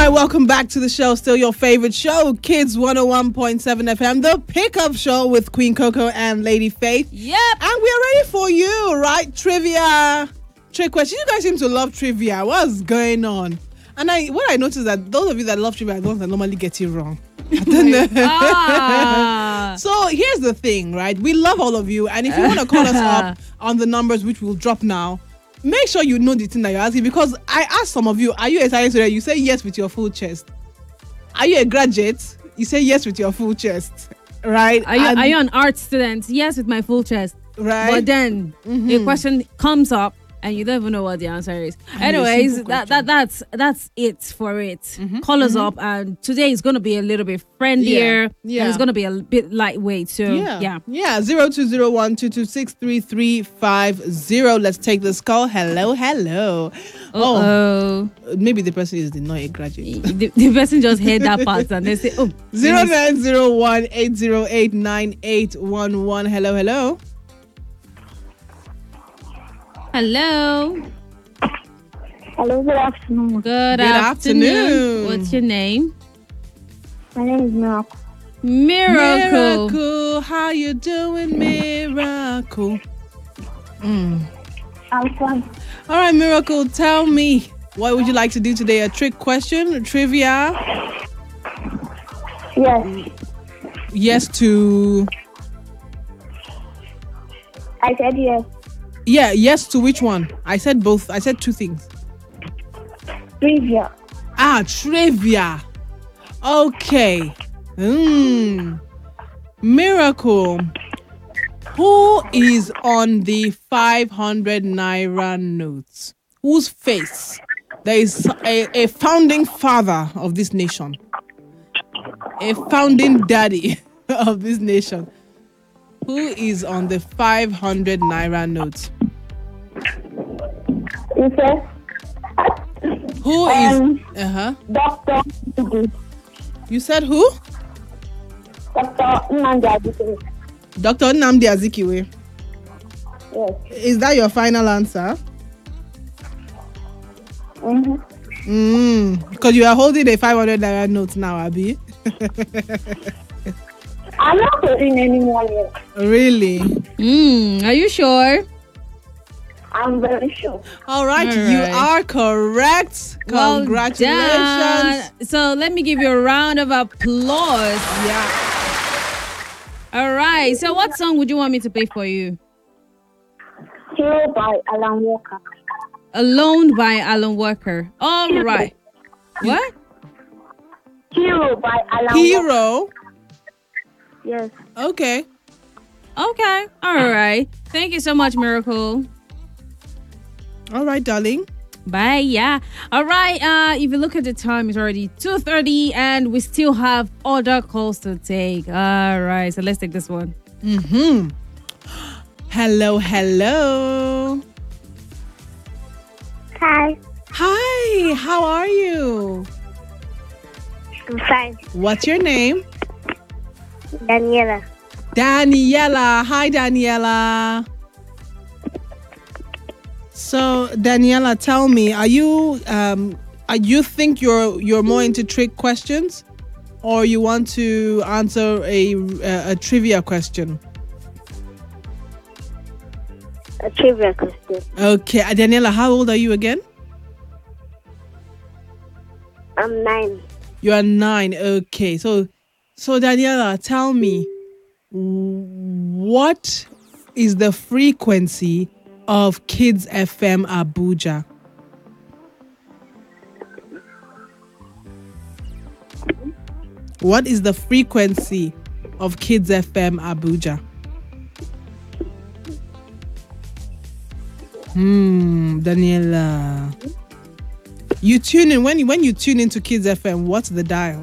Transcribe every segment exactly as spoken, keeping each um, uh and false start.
welcome back to the show. Still your favorite show, Kids one oh one point seven F M, the pickup show with Queen Coco and Lady Faith. Yep. And we are ready for you, right? Trivia, trick question. You guys seem to love trivia. What's going on? And I, what I noticed is that those of you that love trivia are the ones that normally get it wrong. I don't know. Ah. So here's the thing, right? We love all of you. And if you want to call us up on the numbers, which we'll drop now, make sure you know the thing that you're asking, because I asked some of you, are you a science student? You say yes with your full chest. Are you a graduate? You say yes with your full chest, right? Are you, and, are you an art student? Yes, with my full chest. right? But then Mhm. a question comes up and you don't even know what the answer is. And a Anyways, simple that, question. that that's that's it for it. Mhm, Call us mhm. up, and today is going to be a little bit friendlier. Yeah, yeah. And it's going to be a bit lightweight. So Yeah. yeah. Yeah. Zero two zero one two two six three three five zero. Let's take this call. Hello, hello. Oh, Oh, maybe the person is not a graduate. the, the person just heard that part and they say, "Oh, Zero nine zero one eight zero eight nine eight one one. Hello, hello. hello, Hello, good afternoon. good, Good afternoon. afternoon. What's your name?" My name is Miracle. Miracle. Miracle, how you doing, Miracle? Mm. I'm fine. All right, Miracle, tell me, what would you like to do today? A trick question, a trivia? Yes, Yes to... I said yes. Yeah, yes to which one? I said both. I said two things. Trivia. Ah, trivia. Okay. Hmm. Miracle. Who is on the five hundred naira notes? Whose face? There is a, a founding father of this nation. A founding daddy of this nation. Who is on the five hundred naira notes? You said Who is... Um, Uh-huh. Doctor Ndidi. You said who? Doctor Nnamdi Azikiwe. Doctor Nnamdi Azikiwe. Yes. Is that your final answer? Mm-hmm. Mm, because you are holding a five hundred naira note now, Abby. I'm not holding anyone yet. Really? Mm, are you sure? I'm very sure. All right, All you right. are correct. Well Congratulations. done. So let me give you a round of applause. Yeah. All right. So what song would you want me to play for you? Hero by Alan Walker. Alone by Alan Walker. All right. What? Hero by Alan Walker. Hero. Yes. Okay. Okay. All right. Thank you so much, Miracle. All right, darling. Bye. Yeah. All right. Uh, if you look at the time, it's already two thirty, and we still have other calls to take. All right. So let's take this one. Mm-hmm. Hello, hello. Hi. Hi, how are you? I'm fine. What's your name? Daniela. Daniela. Hi, Daniela. So, Daniela, tell me, are you um, are you think you're you're more into trick questions, or you want to answer a a, a trivia question? A trivia question. Okay, uh, Daniela, how old are you again? I'm nine. You are nine. Okay, so so Daniela, tell me, what is the frequency of Kids F M Abuja? What is the frequency of Kids F M Abuja? Hmm, Daniela. You tune in when you when you tune into Kids F M, what's the dial?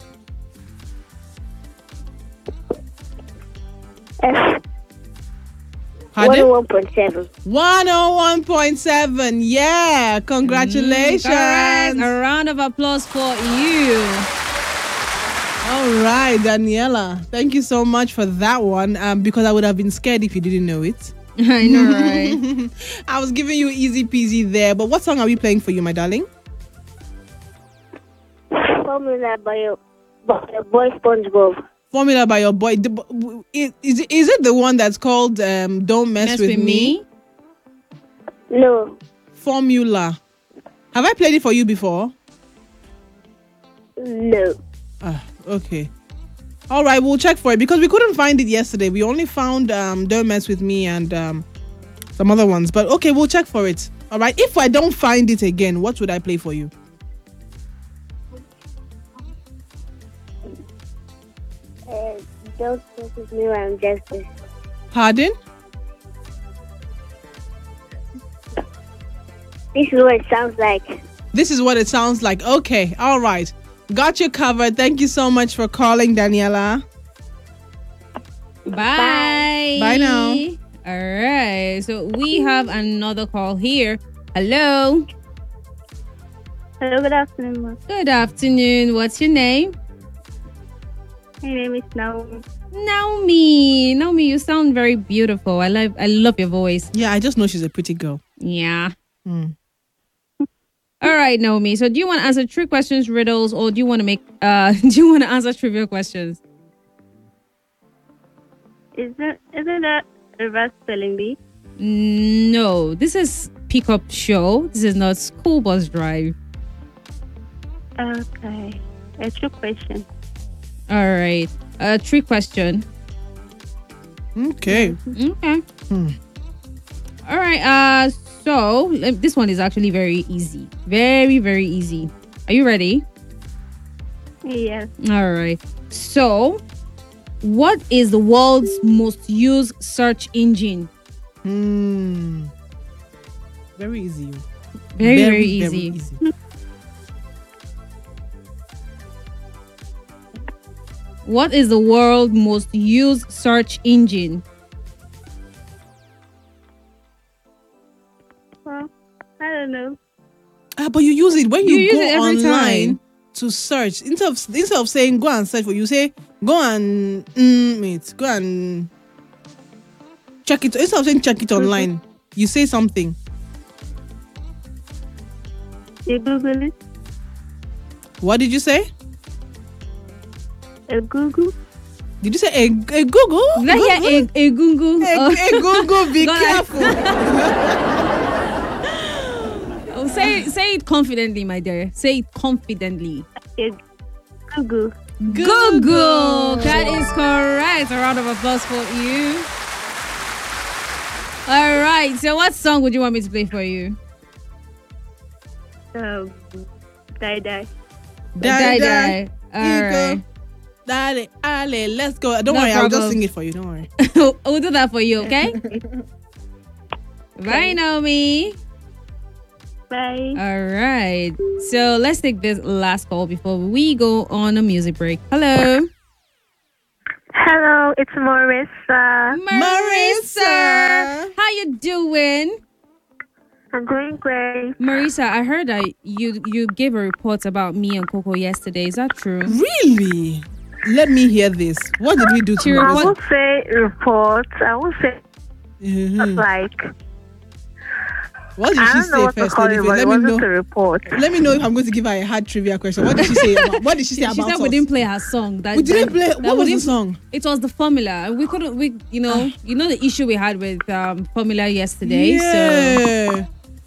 F Pardon? one oh one point seven. one oh one point seven. Yeah, congratulations. Correct. A round of applause for you. All right, Daniela. Thank you so much for that one. Um, because I would have been scared if you didn't know it. I know, right? I was giving you easy peasy there. But what song are we playing for you, my darling? Formula by your, by your boy SpongeBob. Formula by your boy. The- Is, is, it- is it the one that's called um, Don't Mess, Mess with, with me? me. No, Formula. Have I played it for you before? no. Ah, okay. All right, we'll check for it because we couldn't find it yesterday. We only found um, Don't Mess with Me and um, some other ones. But okay, we'll check for it. All right. If I don't find it again, what would I play for you? Uh, don't mess with me when I'm justice. Pardon? This is what it sounds like. This is what it sounds like. Okay. All right. Got you covered. Thank you so much for calling, Daniela. Bye. Bye now. All right. So we have another call here. Hello. Hello, good afternoon, ma'am. Good afternoon. What's your name? My name is Naomi. Naomi. Naomi, you sound very beautiful. I love I love your voice. Yeah, I just know she's a pretty girl. Yeah. Hmm. All right, Naomi. So do you want to answer trick questions, riddles, or do you want to make uh do you want to answer trivia questions? Is that isn't that reverse spelling bee? No. This is pickup show. This is not school bus drive. Okay. A true question. All right. A trick question. Okay. Okay. Hmm. All right. Uh, so uh, this one is actually very easy. Very, very easy. Are you ready? Yes. All right. So, what is the world's most used search engine? Hmm. Very easy. Very, very, easy. easy. What is the world's most used search engine? Well, I don't know. Ah, but you use it when You you, use go it every online time. to search. Instead of instead of saying go and search for, you say go and mm, it, go and check it. Instead of saying check it online, you say something. You Google it? What did you say? A Google? Did you say a, a Google? Did I hear a, a gungu? A, Oh. a Google, be Go on. careful. Oh, say say it confidently, my dear. Say it confidently. A Google. Google. That is correct. A round of applause for you. All right. So, what song would you want me to play for you? Um, die die. Die, die. All Ego. right. Dale, ale, let's go. Don't No worry, I'll just problem. sing it for you. Don't worry. We'll do that for you, okay? Bye, Naomi. Bye. All right. So let's take this last call before we go on a music break. Hello. Hello, it's Marissa. Marissa. How you doing? I'm doing great. Marissa, I heard that you you gave a report about me and Coco yesterday. Is that true? Really? Let me hear this. What did we do to She I Marissa? report- won't say report. I won't say Mhm. like. What did I she don't know say what to first? call Let it, me but it know. wasn't a report. Let me know if I'm going to give her a hard trivia question. What did she say about? What did she say She about said us? we didn't play her song. That, We didn't that- play. that What we was the didn't- song? It was the formula. We couldn't. We you know you know the issue we had with um formula yesterday. So Yeah.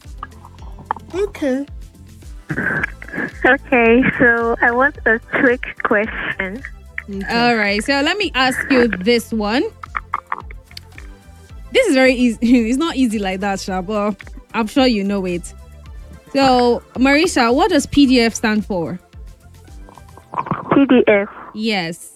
Okay. Okay, so I want a trick question. all right. So let me ask you this one. This is very easy. It's not easy like that, Sha, but I'm sure you know it. So Marisa, what does P D F stand for? P D F. Yes.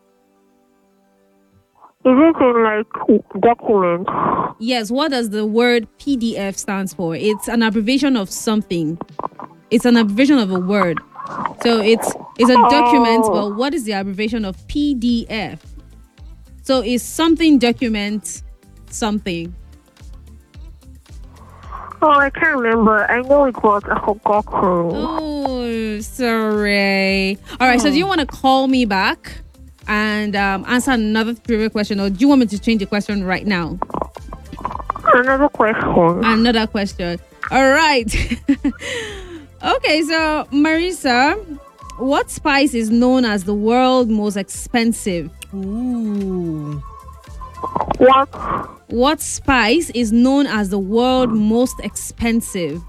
Is it in like documents? Yes, what does the word P D F stands for? It's an abbreviation of something. It's an abbreviation of a word. So it's it's a document, Oh. but what is the abbreviation of P D F? So it's something document something. Oh, I can't remember. I know it was. I forgot. Oh, sorry. All right, so do you want to call me back and um, answer another trivia question, or do you want me to change the question right now? Another question. Another question. All right. Okay, so Marisa, What spice is known as the world's most expensive? Ooh. What What spice is known as the world's most expensive?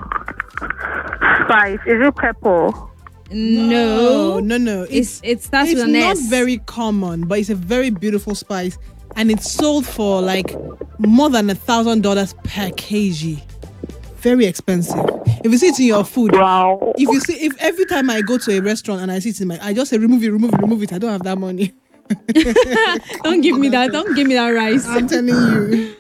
spice? Is it pepper? No. no, no. It's it starts It's with an not S. very common, but it's a very beautiful spice, and it's sold for like more than a thousand dollars per kg. Very expensive. If you see it in your food, Wow. if you see, if every time I go to a restaurant and I see it in my, I just say remove it, remove it, remove it. I don't have that money. Don't give me that. Don't give me that rice. I'm telling you.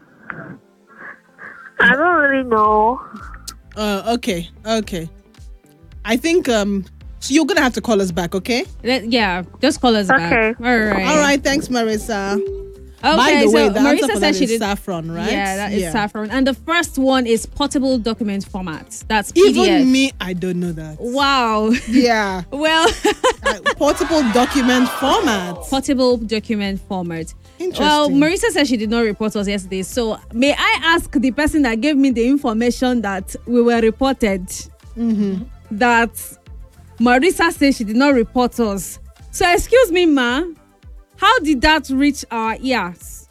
I don't really know. Uh, okay, okay. I think um. So you're gonna have to call us back, okay? Let- yeah, just call us back. Okay. All right. All right. Thanks, Marissa. Okay, By the so way, the answer Marisa for said that she is did. saffron, right? Yeah, that is saffron. And the first one is portable document format. That's P D F. Even me, I don't know that. Wow. Yeah. Well, Uh, portable document format. portable document format. Interesting. Well, Marisa said she did not report us yesterday. So may I ask the person that gave me the information that we were reported Mm-hmm. that Marisa said she did not report us. So excuse me, ma. How did that reach our ears?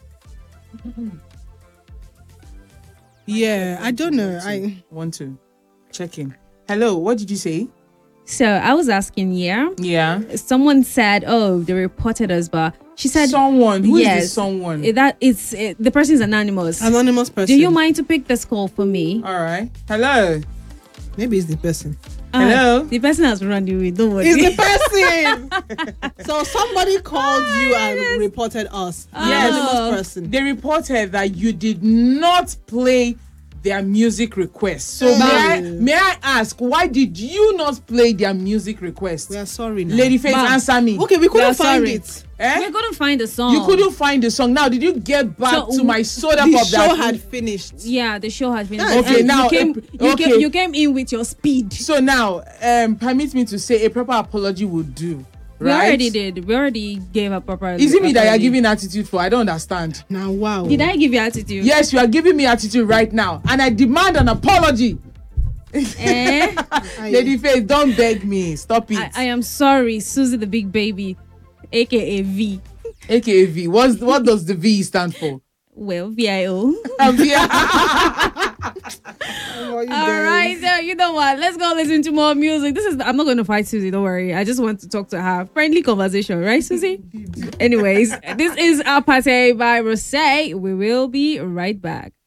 Yeah, I don't know. I Want to check in. Hello, what did you say? So I was asking, yeah. Yeah. Someone said, "Oh, they reported us," but she said, Someone. Who is yes, this someone? eh, that it's eh, the person is anonymous. anonymous person. Do you mind to pick this call for me? All right. Hello. Maybe it's the person. Ah, Hello? the person has run away. Don't worry. It's the person. So somebody called you and reported us. The Yes. anonymous person. They reported that you did not play their music request. So Oh. may I, may I ask, why did you not play their music request? We are sorry now. Lady Faith, Ma'am. answer me. Okay, we We are couldn't find sorry. it. Eh? We couldn't find the song. You couldn't find the song. Now, did you get back So, to my soda The pop? show that had finished. Yeah, the show has been. Yeah, okay, and now, you came, eh, you, okay. came, you came in with your speed. So now, um, permit me to say a proper apology would do. We Right? already did. We already gave a proper. Is it me that you're apology. giving attitude for? I don't understand. Now, wow. Did I give you attitude? Yes, you are giving me attitude right now, and I demand an apology. Eh? I- Lady Faith, don't beg me. Stop it. I, I am sorry, Susie the Big Baby, aka V. A K A V. What's, what does the V stand for? Well, V I O. Um, yeah. How are you All guys? right, so you know what? Let's go listen to more music. This is I'm not going to fight Susie. Don't worry. I just want to talk to her. Friendly conversation, right, Susie? Anyways, this is Apate by Rosé. We will be right back.